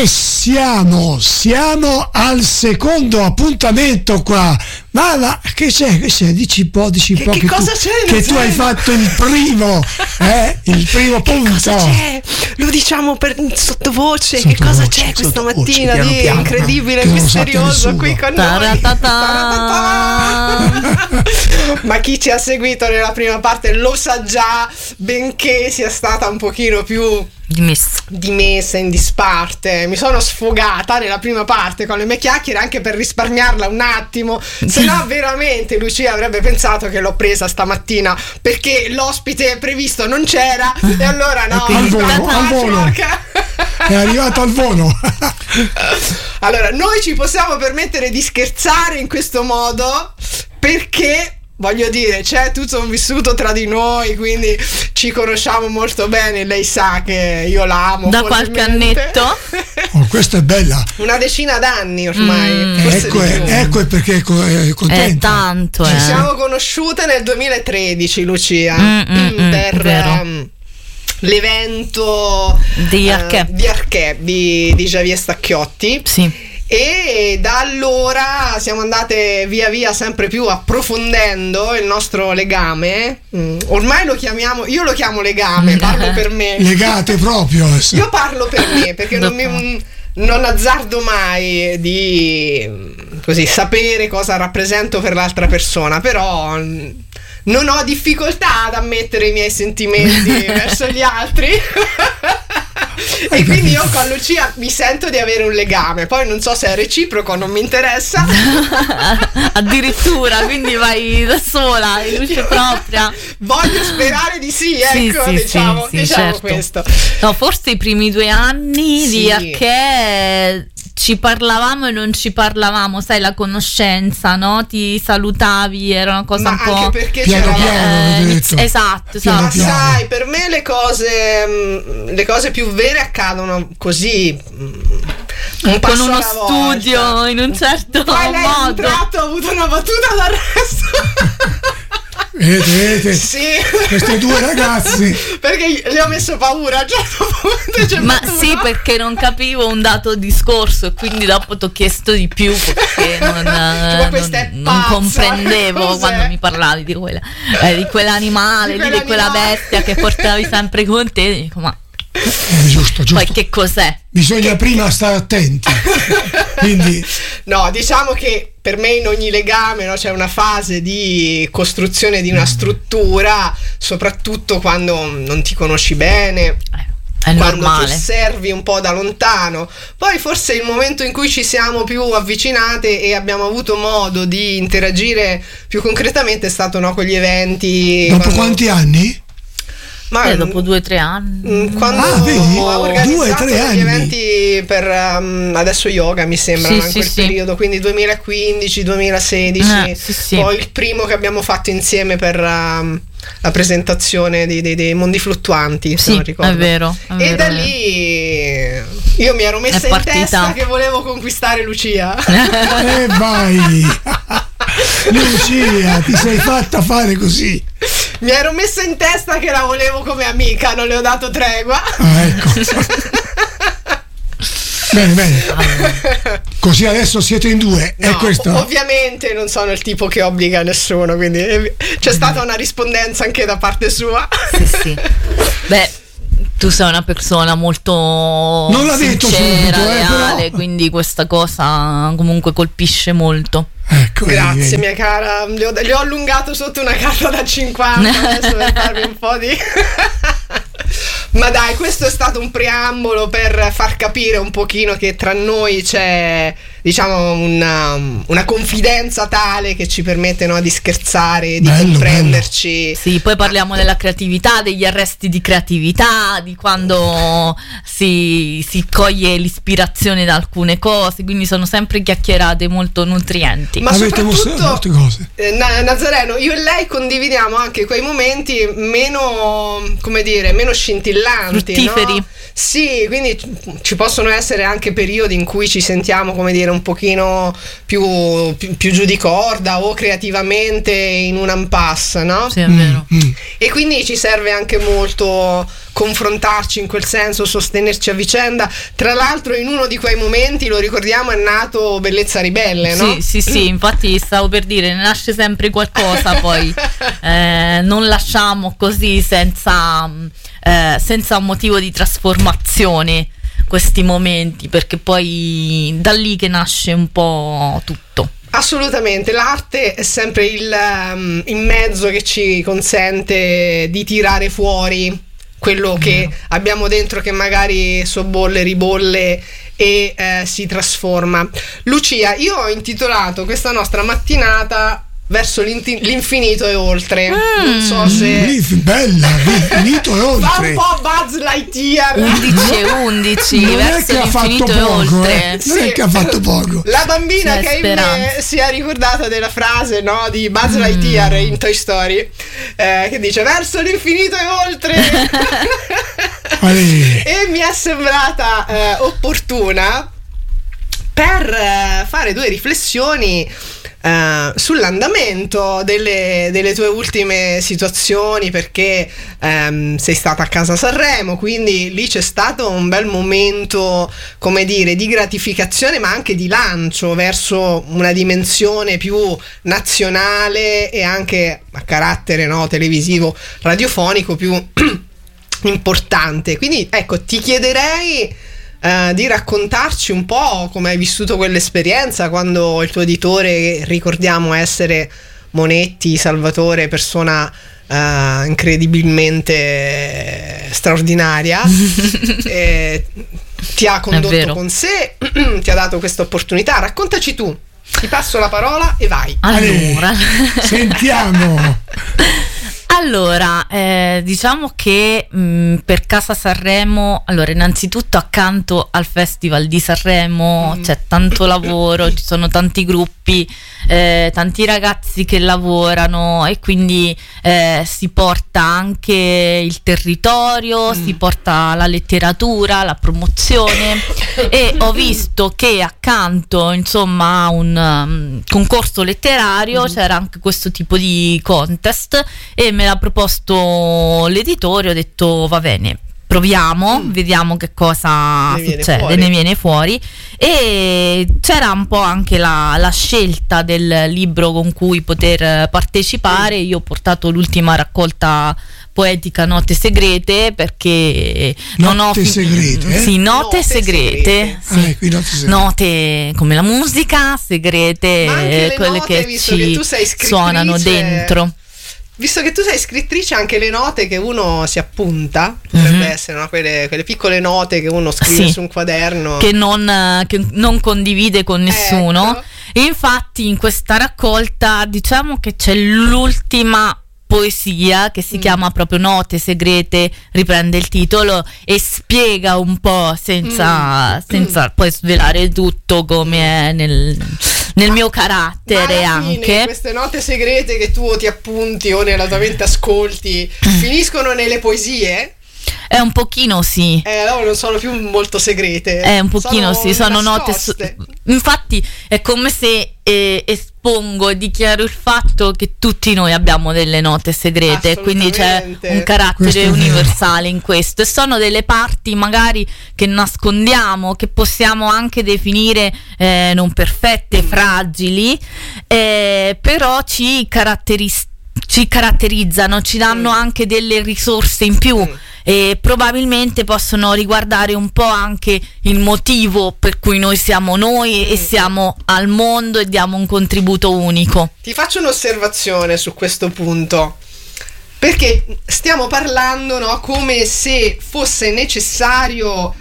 E siamo al secondo appuntamento qua. Ma che c'è? Dici un po'. Che cosa c'è? Che tu hai fatto il primo punto. Cosa c'è? Lo diciamo sottovoce. Che cosa c'è questa mattina di incredibile, misterioso qui con noi? Ma chi ci ha seguito nella prima parte lo sa già, benché sia stata un pochino più dimessa in disparte. Mi sono sfogata nella prima parte con le mie chiacchiere, anche per risparmiarla un attimo, se no veramente Lucia avrebbe pensato che l'ho presa stamattina perché l'ospite previsto non c'era, e allora no, al volo. È arrivato al volo. Allora, noi ci possiamo permettere di scherzare in questo modo perché, voglio dire, c'è tutto un vissuto tra di noi, quindi ci conosciamo molto bene. Lei sa che io l'amo da qualche annetto. Oh, questa è bella. Una decina d'anni ormai. Ecco perché è contenta. È tanto. Ci siamo conosciute nel 2013, Lucia, per l'evento di Arché di Javier Stacchiotti. Sì. E da allora siamo andate via via sempre più approfondendo il nostro legame. Ormai io lo chiamo legame, parlo per me. Legate proprio. Io parlo per me, perché non azzardo mai di così sapere cosa rappresento per l'altra persona, però non ho difficoltà ad ammettere i miei sentimenti verso gli altri. E quindi io con Lucia mi sento di avere un legame, poi non so se è reciproco, non mi interessa. Addirittura, quindi vai da sola, in luce propria. Voglio sperare di sì, ecco, diciamo certo. Questo. No, forse i primi 2 anni di Arché ci parlavamo e non ci parlavamo, sai, la conoscenza, no? Ti salutavi, era una cosa un po'. Anche perché piano esatto. Ma sai, per me le cose più vere accadono così, un con uno studio in un certo poi lei modo. Un tratto ha avuto una battuta d'arresto. Vedete? Sì. Questi 2 ragazzi. Perché le ho messo paura a un certo punto. Ma sì, perché non capivo un dato discorso e quindi dopo ti ho chiesto di più perché non comprendevo. Cos'è? Quando mi parlavi di quell'animale, di quella bestia che portavi sempre con te. Dico, ma giusto. poi che cos'è? Bisogna prima stare attenti. Quindi no, diciamo che per me in ogni legame, no, c'è una fase di costruzione di una struttura, soprattutto quando non ti conosci bene. È quando normale. ti osservi un po' da lontano. Poi forse il momento in cui ci siamo più avvicinate e abbiamo avuto modo di interagire più concretamente è stato, no, con gli eventi. Dopo quanti anni? Ma dopo 2 o 3 anni. Quando ho organizzato gli eventi per adesso yoga, mi sembra, in quel periodo, quindi 2015-2016. Poi il primo che abbiamo fatto insieme per la presentazione dei mondi fluttuanti, se non ricordo. È vero. E da lì io mi ero messa in testa che volevo conquistare Lucia. E vai! Lucia, ti sei fatta fare così. Mi ero messa in testa che la volevo come amica, non le ho dato tregua. Ecco. Bene. Così adesso siete in 2. No, è questo? Ovviamente non sono il tipo che obbliga nessuno, quindi c'è stata una rispondenza anche da parte sua. Sì. Beh, tu sei una persona molto non l'ha detto sincera, leale, però. quindi questa cosa comunque colpisce molto. Ecco, grazie mia cara, le ho allungato sotto una carta da 50 adesso per farvi un po' di ma dai, questo è stato un preambolo per far capire un pochino che tra noi c'è, diciamo, una confidenza tale che ci permette, no, di scherzare, di comprenderci. Bello. Sì, poi parliamo della creatività, degli arresti di creatività, di quando si coglie l'ispirazione da alcune cose, quindi sono sempre chiacchierate molto nutrienti. Ma avete molte cose. Nazareno, io e lei condividiamo anche quei momenti meno, come dire, meno scintillanti, fruttiferi, no? Sì, quindi ci possono essere anche periodi in cui ci sentiamo, come dire, essere un pochino più giù di corda o creativamente in un impasse, no? Sì, è vero. E quindi ci serve anche molto confrontarci in quel senso, sostenerci a vicenda. Tra l'altro in uno di quei momenti, lo ricordiamo, è nato Bellezza Ribelle, no? Sì, infatti stavo per dire, ne nasce sempre qualcosa, poi non lasciamo così senza un motivo di trasformazione questi momenti, perché poi da lì che nasce un po' tutto. Assolutamente, l'arte è sempre il mezzo che ci consente di tirare fuori quello che abbiamo dentro, che magari sobbolle, ribolle e si trasforma. Lucia, io ho intitolato questa nostra mattinata Verso l'infinito e oltre. Non so se... Bella, l'infinito e oltre. Fa un po' Buzz Lightyear. 11, non verso è che ha fatto l'infinito e poco, oltre. Non è che ha fatto poco. La bambina che in me si è ricordata della frase, no, di Buzz Lightyear in Toy Story, che dice verso l'infinito e oltre. E mi è sembrata opportuna per fare due riflessioni sull'andamento delle tue ultime situazioni, perché sei stata a casa Sanremo, quindi lì c'è stato un bel momento, come dire, di gratificazione, ma anche di lancio verso una dimensione più nazionale e anche a carattere, no, televisivo, radiofonico più importante. Quindi ecco, ti chiederei di raccontarci un po' come hai vissuto quell'esperienza, quando il tuo editore, ricordiamo essere Monetti Salvatore, persona incredibilmente straordinaria, ti ha condotto con sé, ti ha dato questa opportunità. Raccontaci tu, ti passo la parola e vai. Allora, sentiamo. Allora, diciamo che per Casa Sanremo, allora innanzitutto accanto al Festival di Sanremo c'è tanto lavoro, ci sono tanti gruppi, tanti ragazzi che lavorano, e quindi si porta anche il territorio, si porta la letteratura, la promozione, e ho visto che accanto, insomma, a un concorso letterario c'era anche questo tipo di contest, e me l'ha proposto l'editore. Ho detto va bene, proviamo, vediamo che cosa succede, ne viene fuori. E c'era un po' anche la scelta del libro con cui poter partecipare. Io ho portato l'ultima raccolta poetica, Note Segrete, perché Note Segrete? Sì, Note Segrete. Sì. Qui Note Segrete. Note come la musica, segrete, quelle note, che ci suonano dentro. Visto che tu sei scrittrice, anche le note che uno si appunta, potrebbe essere, no? quelle piccole note che uno scrive su un quaderno, che non condivide con nessuno. Ecco. E infatti in questa raccolta diciamo che c'è l'ultima poesia che si chiama proprio Note Segrete, riprende il titolo e spiega un po' senza poi svelare tutto come è nel mio carattere. Ma anche fine, queste note segrete che tu ti appunti o nella tua mente ascolti finiscono nelle poesie? È un pochino sì. No, non sono più molto segrete. È un pochino sì, sono note. Infatti è come se espongo e dichiaro il fatto che tutti noi abbiamo delle note segrete, quindi c'è un carattere universale in questo, e sono delle parti magari che nascondiamo, che possiamo anche definire non perfette, fragili, però ci caratterizzano, ci danno anche delle risorse in più, e probabilmente possono riguardare un po' anche il motivo per cui noi siamo noi e siamo al mondo e diamo un contributo unico. Ti faccio un'osservazione su questo punto, perché stiamo parlando, no, come se fosse necessario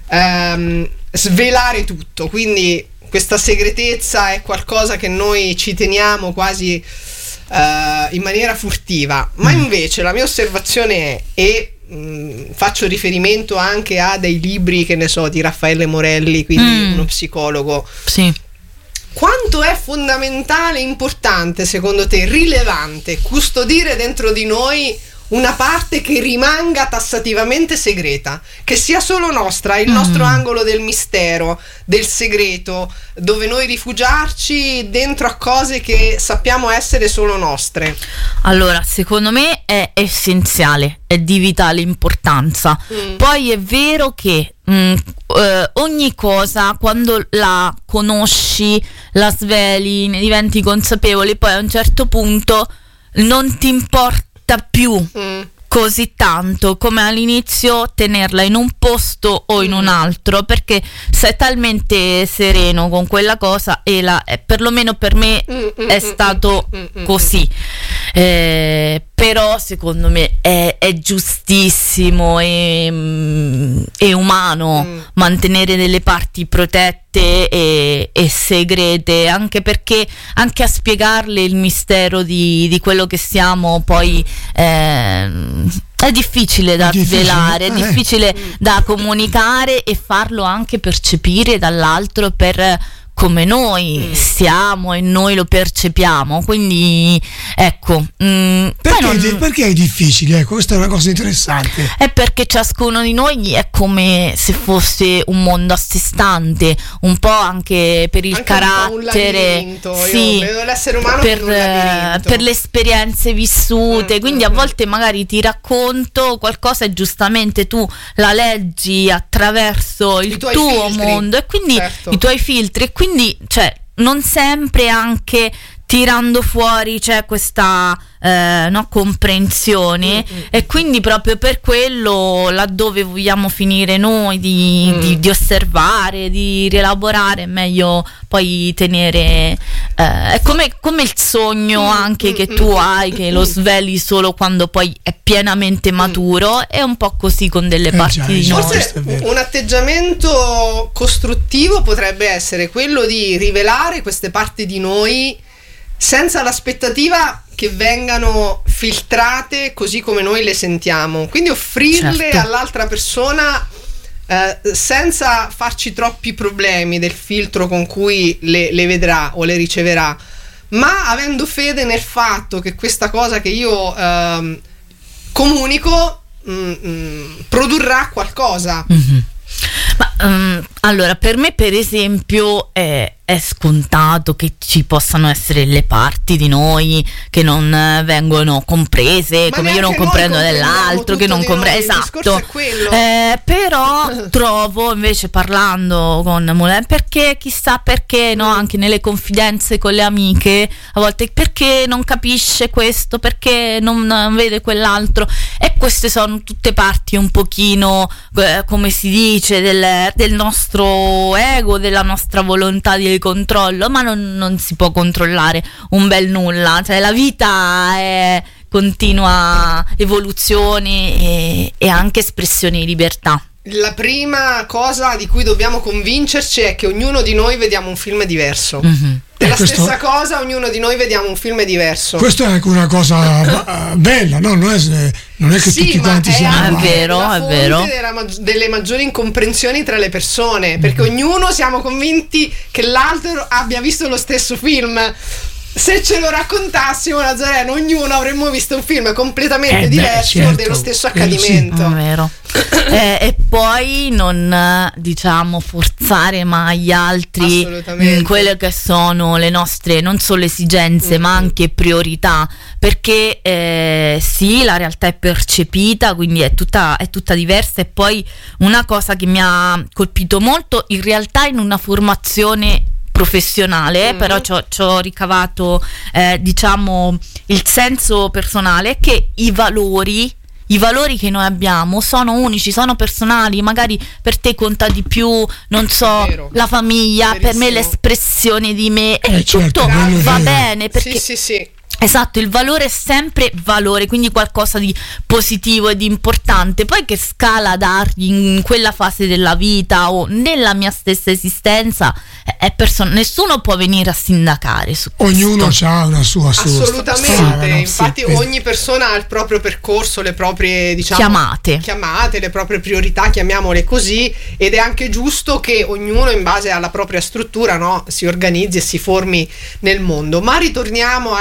svelare tutto, quindi questa segretezza è qualcosa che noi ci teniamo quasi in maniera furtiva, ma invece la mia osservazione è, faccio riferimento anche a dei libri, che ne so, di Raffaele Morelli, quindi uno psicologo. Sì. Quanto è fondamentale, importante, secondo te, rilevante, custodire dentro di noi una parte che rimanga tassativamente segreta, che sia solo nostra, il nostro angolo del mistero, del segreto, dove noi rifugiarci dentro a cose che sappiamo essere solo nostre. Allora, secondo me è essenziale, è di vitale importanza. Poi è vero che ogni cosa, quando la conosci, la sveli, ne diventi consapevole, poi a un certo punto non ti importa più così tanto come all'inizio tenerla in un posto o in un altro, perché sei talmente sereno con quella cosa e perlomeno per me è stato così. Però secondo me è giustissimo e umano mantenere delle parti protette e segrete, anche perché anche a spiegarle il mistero di quello che siamo poi è difficile da svelare, è difficile da comunicare e farlo anche percepire dall'altro per come noi siamo e noi lo percepiamo, quindi ecco. Perché è difficile? Questa è una cosa interessante. È perché ciascuno di noi è come se fosse un mondo a sé stante, un po' anche per il carattere, sì, io vedo l'essere umano per le esperienze vissute, quindi a volte magari ti racconto qualcosa e giustamente tu la leggi attraverso il tuo filtri, mondo e quindi i tuoi filtri, e quindi cioè non sempre anche tirando fuori c'è questa comprensione e quindi proprio per quello, laddove vogliamo finire noi di osservare, di rielaborare, è meglio poi tenere è come il sogno anche che tu hai, che lo sveli solo quando poi è pienamente maturo, è un po' così con delle parti di noi. Forse un atteggiamento costruttivo potrebbe essere quello di rivelare queste parti di noi senza l'aspettativa che vengano filtrate così come noi le sentiamo, quindi offrirle all'altra persona senza farci troppi problemi del filtro con cui le vedrà o le riceverà, ma avendo fede nel fatto che questa cosa che io comunico produrrà qualcosa. Ma allora, per me per esempio è scontato che ci possano essere le parti di noi che non vengono comprese, come io non comprendo dell'altro, che non comprendo, esatto. Però trovo invece, parlando con Moulin, perché chissà perché, no, anche nelle confidenze con le amiche a volte, perché non capisce questo, perché non vede quell'altro, e queste sono tutte parti un pochino come si dice del nostro ego, della nostra volontà di controllo, ma non si può controllare un bel nulla, cioè la vita è continua evoluzione e anche espressione di libertà. La prima cosa di cui dobbiamo convincerci è che ognuno di noi vediamo un film diverso. Della stessa cosa, ognuno di noi vediamo un film diverso. Questo è anche una cosa bella, no? Non è che tutti quanti siamo. È vero, è vero. Delle maggiori incomprensioni tra le persone, perché ognuno siamo convinti che l'altro abbia visto lo stesso film. Se ce lo raccontassimo, Nazareno, ognuno avremmo visto un film completamente diverso dello stesso accadimento. Sì, vero. E poi non diciamo forzare mai gli altri in quelle che sono le nostre non solo esigenze ma anche priorità, perché sì, la realtà è percepita, quindi è tutta diversa. E poi una cosa che mi ha colpito molto, in realtà in una formazione professionale, però ci ho ricavato diciamo il senso personale, è che i valori che noi abbiamo sono unici, sono personali. Magari per te conta di più, non so, la famiglia, verissimo. Per me l'espressione di me, tutto va bene, perché sì. Esatto, il valore è sempre valore, quindi qualcosa di positivo e di importante. Poi che scala dargli in quella fase della vita o nella mia stessa esistenza nessuno può venire a sindacare su questo. Ognuno ha una sua assolutamente strada, no? Infatti ogni persona ha il proprio percorso, le proprie, diciamo, chiamate, le proprie priorità, chiamiamole così, ed è anche giusto che ognuno in base alla propria struttura, no, si organizzi e si formi nel mondo. Ma ritorniamo al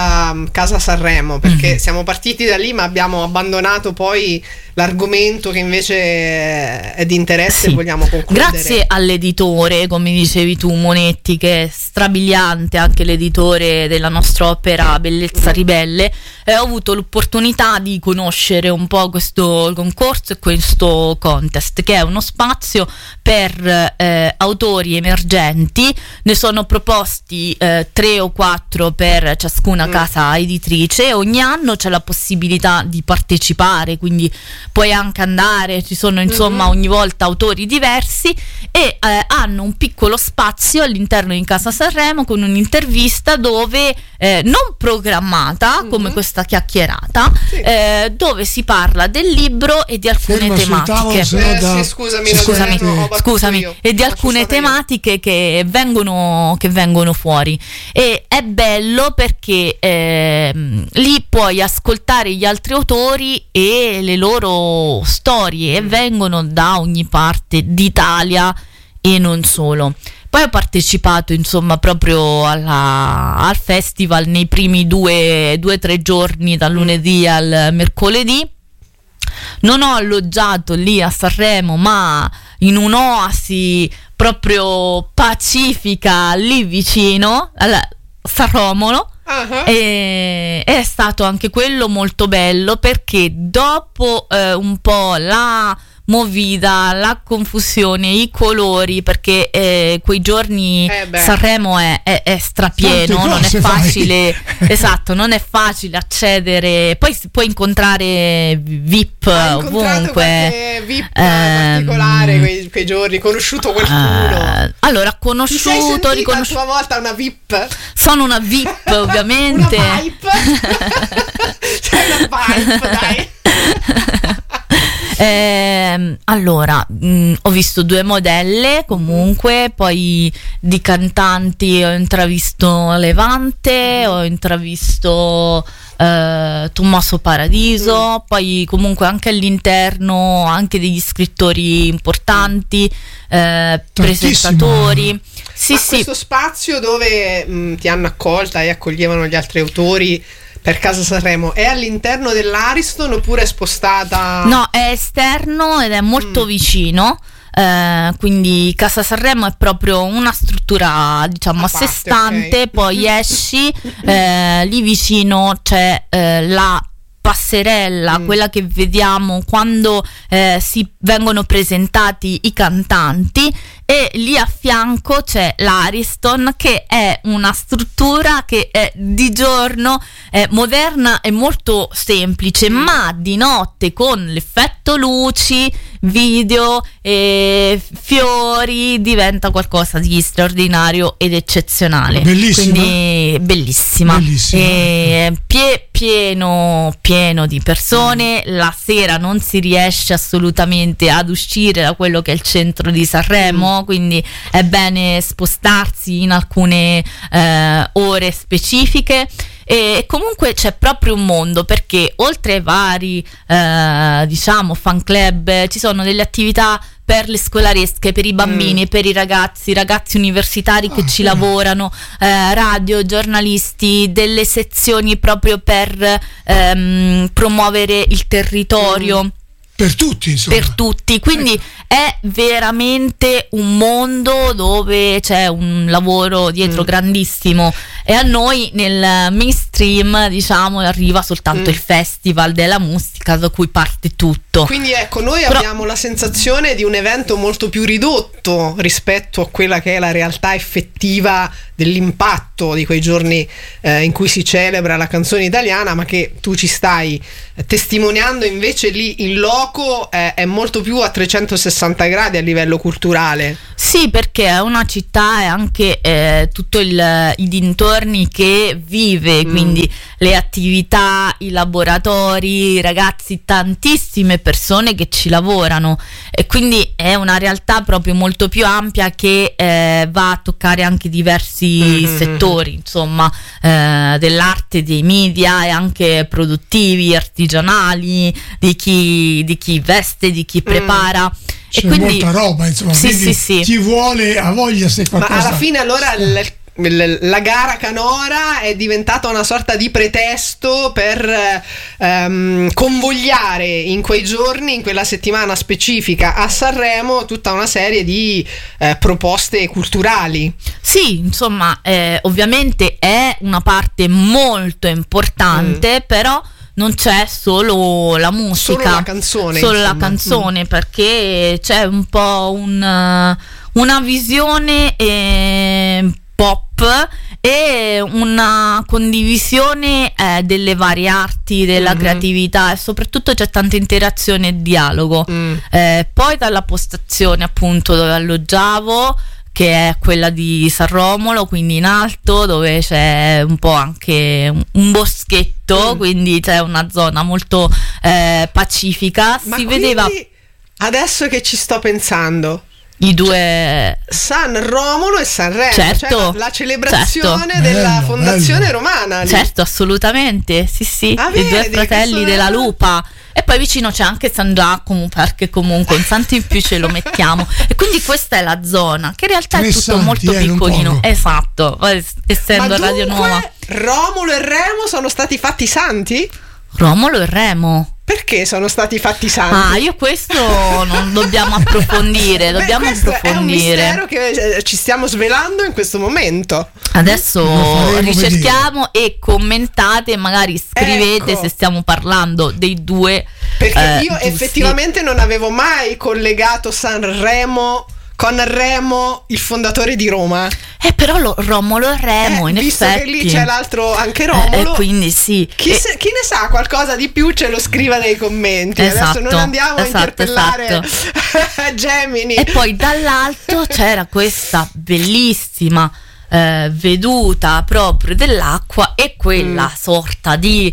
Casa Sanremo, perché siamo partiti da lì ma abbiamo abbandonato poi l'argomento che invece è di interesse e vogliamo concludere. Grazie all'editore, come dicevi tu, Monetti, che è strabiliante, anche l'editore della nostra opera Bellezza Ribelle, ho avuto l'opportunità di conoscere un po' questo concorso e questo contest, che è uno spazio per autori emergenti. Ne sono proposti 3 o 4 per ciascuna casa editrice. Ogni anno c'è la possibilità di partecipare, quindi puoi anche andare, ci sono insomma ogni volta autori diversi e hanno un piccolo spazio all'interno di Casa Sanremo con un'intervista dove non programmata come questa chiacchierata, dove si parla del libro e di alcune tematiche. Scusami, e di alcune tematiche che vengono fuori, e è bello perché lì puoi ascoltare gli altri autori e le loro storie, e vengono da ogni parte d'Italia e non solo. Poi ho partecipato insomma proprio al festival nei primi 2-3 giorni, dal lunedì al mercoledì. Non ho alloggiato lì a Sanremo, ma in un'oasi proprio pacifica lì vicino, a San Romolo. E è stato anche quello molto bello, perché dopo un po' la movida, la confusione, i colori, perché quei giorni Sanremo è strapieno, non è facile esatto, non è facile accedere. Poi si può incontrare VIP ovunque. VIP particolare quei giorni, conosciuto qualcuno? Allora, conosciuto, riconosciuto. La tua volta una VIP? Sono una VIP, ovviamente. Una vibe. C'è una vibe, dai. Allora, ho visto 2 modelle comunque, poi di cantanti ho intravisto Levante, ho intravisto Tommaso Paradiso, poi comunque anche all'interno anche degli scrittori importanti, presentatori. Sì. Questo spazio dove ti hanno accolta e accoglievano gli altri autori per Casa Sanremo è all'interno dell'Ariston oppure è spostata? No, è esterno ed è molto vicino. Quindi Casa Sanremo è proprio una struttura, diciamo, a sé stante. Poi esci, lì vicino c'è la passerella, quella che vediamo quando si vengono presentati i cantanti, e lì a fianco c'è l'Ariston, che è una struttura che è di giorno moderna e molto semplice, ma di notte con l'effetto luci, video e fiori diventa qualcosa di straordinario ed eccezionale. Bellissima. Quindi bellissima. E pieno di persone. La sera non si riesce assolutamente ad uscire da quello che è il centro di Sanremo, quindi è bene spostarsi in alcune ore specifiche. E comunque c'è proprio un mondo, perché oltre ai vari diciamo fan club, ci sono delle attività per le scolaresche, per i bambini, per i ragazzi universitari che ci lavorano, radio, giornalisti, delle sezioni proprio per promuovere il territorio. Per tutti, insomma. Per tutti, quindi è veramente un mondo dove c'è un lavoro dietro grandissimo, e a noi nel mainstream, diciamo, arriva soltanto il festival della musica, da cui parte tutto. Quindi ecco, noi abbiamo la sensazione di un evento molto più ridotto rispetto a quella che è la realtà effettiva dell'impatto di quei giorni in cui si celebra la canzone italiana, ma che tu ci stai testimoniando invece lì in loco è molto più a 360 gradi a livello culturale. Sì, perché è una città e anche tutto i dintorni che vive, quindi le attività, i laboratori, i ragazzi, tantissime persone che ci lavorano, e quindi è una realtà proprio molto più ampia che va a toccare anche diversi settori, insomma, dell'arte, dei media e anche produttivi, artigianali, di chi veste, di chi prepara. C'è e quindi molta roba, insomma, sì. Chi vuole ha voglia, se qualcosa. Ma alla fine allora la gara canora è diventata una sorta di pretesto per convogliare in quei giorni, in quella settimana specifica a Sanremo, tutta una serie di proposte culturali. Sì, insomma, ovviamente è una parte molto importante, però non c'è solo la musica, solo la canzone, perché c'è un po' una visione pop e una condivisione delle varie arti, della creatività, e soprattutto c'è tanta interazione e dialogo. Poi dalla postazione appunto dove alloggiavo, che è quella di San Romolo, quindi in alto, dove c'è un po' anche un boschetto, quindi c'è una zona molto pacifica. Ma si vedeva, adesso che ci sto pensando, i due San Romolo e Sanremo, certo, cioè la celebrazione certo, della fondazione romana lì. Certo, assolutamente, sì, vedi, i due fratelli della Lupa. E poi vicino c'è anche San Giacomo, perché comunque un santo in più ce lo mettiamo. E quindi questa è la zona, che in realtà è tutto molto piccolino. Esatto, essendo Radio Nuova. Romolo e Remo sono stati fatti santi? Romolo e Remo. Perché sono stati fatti santi? Io questo non dobbiamo approfondire. Questo è un mistero che ci stiamo svelando in questo momento. Adesso ricerchiamo e commentate, magari scrivete se stiamo parlando dei due. Perché io effettivamente non avevo mai collegato Sanremo con Remo, il fondatore di Roma. Però Romolo e Remo, in visto effetti. Visto che lì c'è l'altro, anche Romolo. Quindi sì. Chi ne sa qualcosa di più ce lo scriva nei commenti. Esatto, adesso non andiamo a interpellare Gemini. E poi dall'alto c'era questa bellissima veduta proprio dell'acqua e quella sorta di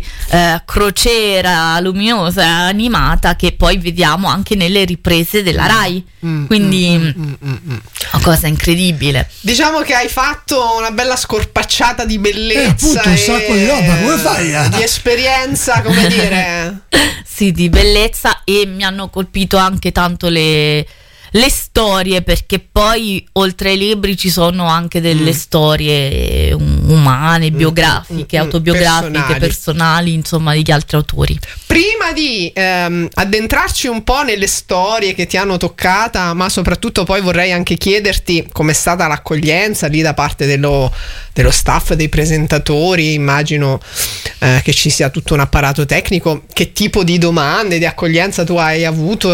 crociera luminosa animata che poi vediamo anche nelle riprese della Rai. Quindi una cosa incredibile. Diciamo che hai fatto una bella scorpacciata di bellezza, appunto, un sacco di roba, come fai? Di esperienza, come dire. Sì, di bellezza, e mi hanno colpito anche tanto le storie, perché poi oltre ai libri ci sono anche delle storie umane, biografiche, autobiografiche, personali, insomma, degli altri autori. Prima di addentrarci un po' nelle storie che ti hanno toccata, ma soprattutto poi vorrei anche chiederti com'è stata l'accoglienza lì da parte dello staff, dei presentatori. Immagino che ci sia tutto un apparato tecnico. Che tipo di domande di accoglienza tu hai avuto,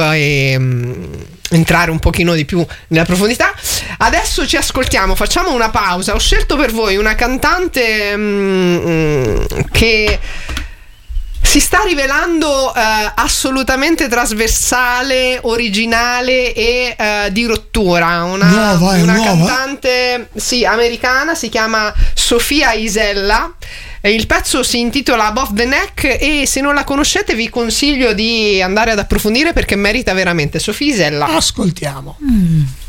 e entrare un pochino di più nella profondità. Adesso ci ascoltiamo, facciamo una pausa. Ho scelto per voi una cantante che si sta rivelando assolutamente trasversale, originale e di rottura. Una cantante americana, si chiama Sofia Isella. Il pezzo si intitola Above the Neck, e se non la conoscete vi consiglio di andare ad approfondire perché merita veramente. Sofia Isella. Ascoltiamo.